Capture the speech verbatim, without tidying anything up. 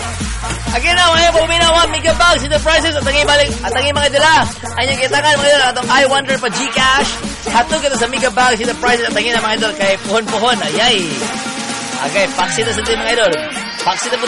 Again na, mga pumina one mega bucks in the prices at tangi balik at tangi mga dala. Ay yung kitangan mga idol atong I Wonder pa Gcash. Hatog kita sa mega bucks in the prices at tangi na mga idol kay puhon-puhon. Ayay. Okay, paksi na sa din mga idol. Paksi na po